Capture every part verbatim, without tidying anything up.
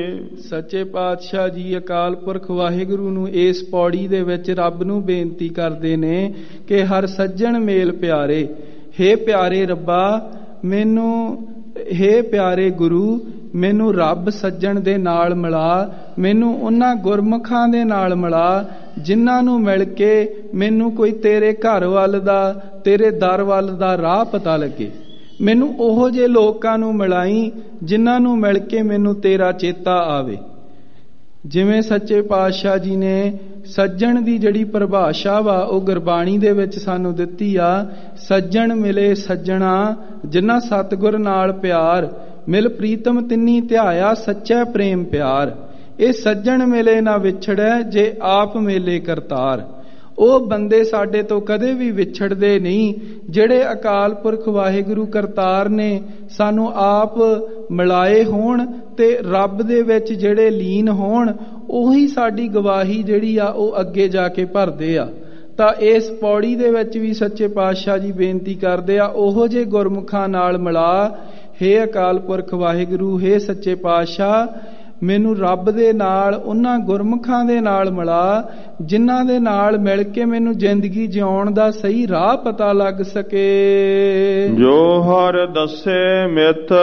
ਸੱਚੇ ਪਾਤਸ਼ਾਹ ਜੀ ਅਕਾਲ ਪੁਰਖ ਵਾਹਿਗੁਰੂ ਨੂੰ ਇਸ ਪੌੜੀ ਦੇ ਵਿੱਚ ਰੱਬ ਨੂੰ ਬੇਨਤੀ ਕਰਦੇ ਨੇ ਕਿ ਹਰ ਸੱਜਣ ਮੇਲ ਪਿਆਰੇ, ਹੇ ਪਿਆਰੇ ਰੱਬਾ ਮੈਨੂੰ, ਹੇ ਪਿਆਰੇ ਗੁਰੂ ਮੈਨੂੰ ਰੱਬ ਸੱਜਣ ਦੇ ਨਾਲ ਮਿਲਾ, ਮੈਨੂੰ ਉਹਨਾਂ ਗੁਰਮੁਖਾਂ ਦੇ ਨਾਲ ਮਿਲਾ ਜਿਨ੍ਹਾਂ ਨੂੰ ਮਿਲ ਕੇ ਮੈਨੂੰ ਕੋਈ ਤੇਰੇ ਘਰ ਵੱਲ ਦਾ, ਤੇਰੇ ਦਰ ਵੱਲ ਦਾ ਰਾਹ ਪਤਾ ਲੱਗੇ। ਮੈਨੂੰ ਉਹੋ ਜਿਹੇ ਲੋਕਾਂ ਨੂੰ ਮਿਲਾਈ ਜਿਨ੍ਹਾਂ ਨੂੰ ਮਿਲ ਕੇ ਮੈਨੂੰ ਤੇਰਾ ਚੇਤਾ ਆਵੇ। ਜਿਵੇਂ ਸੱਚੇ ਪਾਤਸ਼ਾਹ ਜੀ ਨੇ ਸੱਜਣ ਦੀ ਜਿਹੜੀ ਪਰਿਭਾਸ਼ਾ ਵਾ ਉਹ ਗੁਰਬਾਣੀ ਦੇ ਵਿੱਚ ਸਾਨੂੰ ਦਿੱਤੀ ਆ, ਸੱਜਣ ਮਿਲੇ ਸੱਜਣਾ ਜਿਨ੍ਹਾਂ ਸਤਿਗੁਰ ਨਾਲ ਪਿਆਰ, ਮਿਲ ਪ੍ਰੀਤਮ ਤਿੰਨੀ ਧਿਆਇਆ ਸੱਚਾ ਪ੍ਰੇਮ ਪਿਆਰ। ਇਹ ਸੱਜਣ ਮਿਲੇ ਨਾ ਵਿਛੜੈ ਜੇ ਆਪ ਮੇਲੇ ਕਰਤਾਰ। ਉਹ ਬੰਦੇ ਸਾਡੇ ਤੋਂ ਕਦੇ ਵੀ ਵਿਛੜਦੇ ਨਹੀਂ ਜਿਹੜੇ ਅਕਾਲ ਪੁਰਖ ਵਾਹਿਗੁਰੂ ਕਰਤਾਰ ਨੇ ਸਾਨੂੰ ਆਪ ਮਿਲਾਏ ਹੋਣ ਤੇ ਰੱਬ ਦੇ ਵਿੱਚ ਜਿਹੜੇ ਲੀਨ ਹੋਣ, ਉਹੀ ਸਾਡੀ ਗਵਾਹੀ ਜਿਹੜੀ ਆ ਉਹ ਅੱਗੇ ਜਾ ਕੇ ਭਰਦੇ ਆ। ਤਾਂ ਇਸ ਪੌੜੀ ਦੇ ਵਿੱਚ ਵੀ ਸੱਚੇ ਪਾਤਸ਼ਾਹ ਜੀ ਬੇਨਤੀ ਕਰਦੇ ਆ, ਉਹੋ ਜਿਹੇ ਗੁਰਮੁਖਾਂ ਨਾਲ ਮਿਲਾ, ਹੇ ਅਕਾਲ ਪੁਰਖ ਵਾਹਿਗੁਰੂ, ਹੇ ਸੱਚੇ ਪਾਤਸ਼ਾਹ ਮੈਨੂੰ ਰੱਬ ਦੇ ਨਾਲ, ਉਹਨਾਂ ਗੁਰਮੁਖਾਂ ਦੇ ਨਾਲ ਮਿਲਾ ਜਿਨ੍ਹਾਂ ਦੇ ਨਾਲ ਮਿਲ ਕੇ ਮੈਨੂੰ ਜ਼ਿੰਦਗੀ ਜਿਉਣ ਦਾ ਸਹੀ ਰਾਹ ਪਤਾ ਲੱਗ ਸਕੇ। ਜੋ ਹਰ ਦੱਸੇ ਮਿੱਤ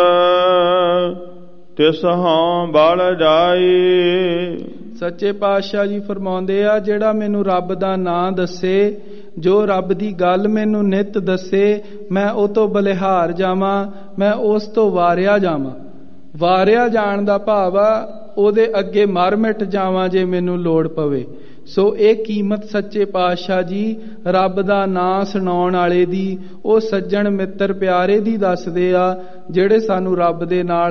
ਤਿਸ ਹਾਂ ਬਲ ਜਾਈ। ਸੱਚੇ ਪਾਤਸ਼ਾਹ ਜੀ ਫਰਮਾਉਂਦੇ ਆ, ਜਿਹੜਾ ਮੈਨੂੰ ਰੱਬ ਦਾ ਨਾਂ ਦੱਸੇ, ਜੋ ਰੱਬ ਦੀ ਗੱਲ ਮੈਨੂੰ ਨਿਤ ਦੱਸੇ, ਮੈਂ ਉਹ ਤੋਂ ਬਲਿਹਾਰ ਜਾਵਾਂ, ਮੈਂ ਉਸ ਤੋਂ ਵਾਰਿਆ ਜਾਵਾਂ। ਵਾਰਿਆ ਜਾਣ ਦਾ ਭਾਵ ਆ ਉਹਦੇ ਅੱਗੇ ਮਰ ਮਿਟ ਜਾਵਾਂ ਜੇ ਮੈਨੂੰ ਲੋੜ ਪਵੇ। ਸੋ ਇਹ ਕੀਮਤ ਸੱਚੇ ਪਾਤਸ਼ਾਹ ਜੀ ਰੱਬ ਦਾ ਨਾਂ ਸੁਣਾਉਣ ਵਾਲੇ ਦੀ, ਉਹ ਸੱਜਣ ਮਿੱਤਰ ਪਿਆਰੇ ਦੀ ਦੱਸਦੇ ਆ ਜਿਹੜੇ ਸਾਨੂੰ ਰੱਬ ਦੇ ਨਾਲ